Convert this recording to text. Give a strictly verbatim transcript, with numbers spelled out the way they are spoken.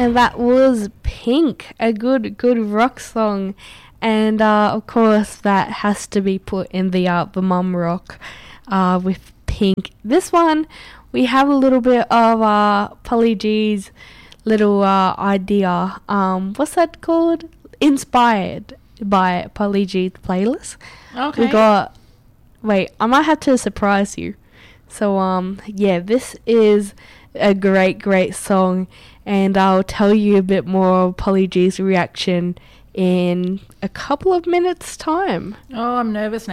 And that was Pink, a good, good rock song. And, uh, of course, that has to be put in the, uh, the mum rock, uh, with Pink. This one, we have a little bit of, uh, Polly G's little, uh, idea. Um, what's that called? Inspired by Polly G's playlist. Okay. We got, wait, I might have to surprise you. So, um, yeah, this is a great, great song. And I'll tell you a bit more of Polly G's reaction in a couple of minutes' time. Oh, I'm nervous now.